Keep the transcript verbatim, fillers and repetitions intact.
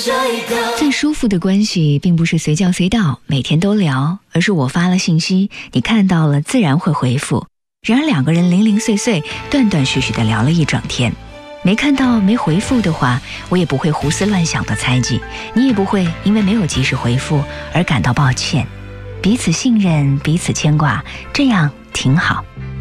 最舒服的关系并不是随叫随到每天都聊，而是我发了信息，你看到了自然会回复。然而两个人零零碎碎断断续续地聊了一整天，没看到没回复的话，我也不会胡思乱想的猜忌，你也不会因为没有及时回复而感到抱歉。彼此信任，彼此牵挂，这样挺好。